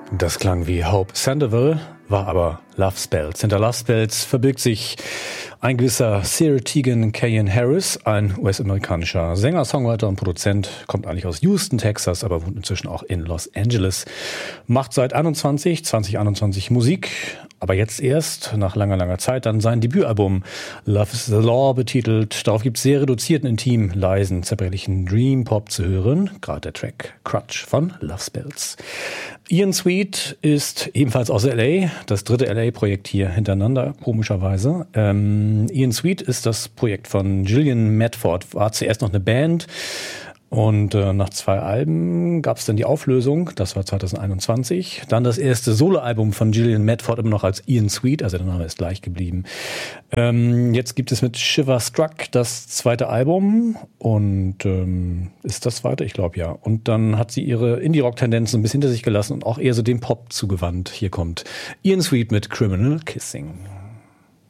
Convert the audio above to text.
Das klang wie Hope Sandoval, war aber Love Spells. Hinter Love Spells verbirgt sich ein gewisser Sir Tegan Cahan Harris, ein US-amerikanischer Sänger, Songwriter und Produzent, kommt eigentlich aus Houston, Texas, aber wohnt inzwischen auch in Los Angeles. Macht seit 2021 Musik, aber jetzt erst, nach langer Zeit, dann sein Debütalbum Love is the Law betitelt. Darauf gibt es sehr reduzierten, intim, leisen, zerbrechlichen Dream Pop zu hören. Gerade der Track Crutch von Love Spells. Ian Sweet ist ebenfalls aus L.A., das dritte L.A.-Projekt hier hintereinander, komischerweise. Ian Sweet ist das Projekt von Gillian Medford, war zuerst noch eine Band und nach 2 Alben gab es dann die Auflösung, das war 2021. Dann das erste Soloalbum von Gillian Medford, immer noch als Ian Sweet, also der Name ist gleich geblieben. Jetzt gibt es mit Shiver Struck das zweite Album und ist das zweite? Ich glaube ja. Und dann hat sie ihre Indie-Rock-Tendenzen ein bisschen hinter sich gelassen und auch eher so dem Pop zugewandt. Hier kommt Ian Sweet mit Criminal Kissing.